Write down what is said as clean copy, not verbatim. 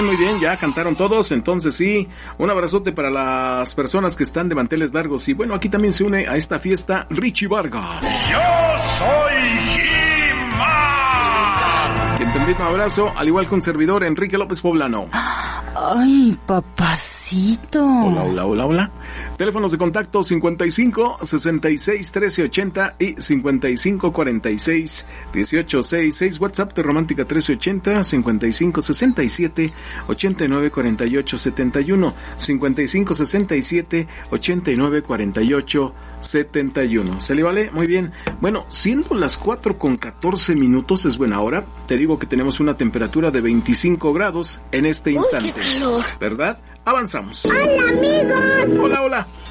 muy bien, ya cantaron todos, entonces sí, un abrazote para las personas que están de manteles largos. Y bueno, aquí también se une a esta fiesta Richie Vargas. ¡Yo soy He-Man! Quien te envía un abrazo, al igual que un servidor, Enrique López Poblano. Ay, papacito. Hola. Teléfonos de contacto 55 66 13 80 y 55 46 18 66. WhatsApp de Romántica 1380 55 67 89 48 71 55 67 89 48 71. ¿Se le vale? Muy bien. Bueno, siendo las 4:14 es buena hora. Te digo que tenemos una temperatura de 25 grados en este instante. ¡Uy, qué calor! ¿Verdad? Avanzamos. ¡Hola, amigos! Hola.